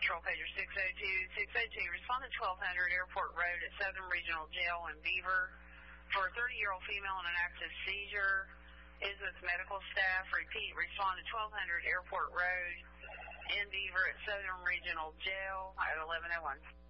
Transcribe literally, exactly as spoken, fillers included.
Patrol pager six oh two. six oh two, respond to twelve hundred Airport Road at Southern Regional Jail in Beaver for a thirty-year-old female in an active seizure. Is with medical staff. Repeat, respond to twelve hundred Airport Road in Beaver at Southern Regional Jail at eleven oh one.